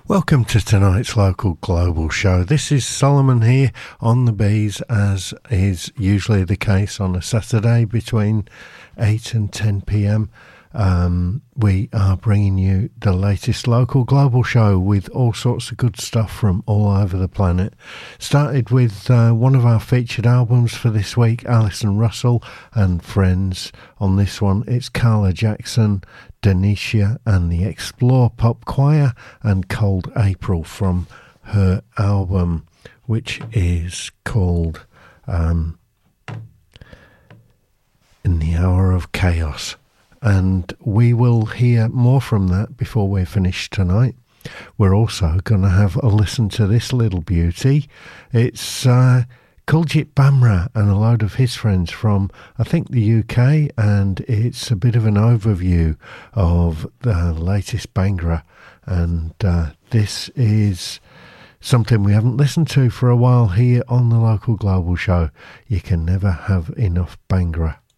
Welcome to tonight's Local Global Show. This is Solomon here on the Bees, as is usually the case on a Saturday between 8 and 10 p.m. We are bringing you the latest Local Global Show with all sorts of good stuff from all over the planet. Started with one of our featured albums for this week, Alison Russell and Friends. On this one, it's Carla Jackson, Denisha and the Explore Pop Choir and Cold April from her album, which is called In the Hour of Chaos. And we will hear more from that before we're finished tonight. We're also going to have a listen to this little beauty. It's Kuljit Bamra and a load of his friends from, I think, the UK, and it's a bit of an overview of the latest Bhangra, and this is something we haven't listened to for a while here on the Local Global Show. You can never have enough Bhangra.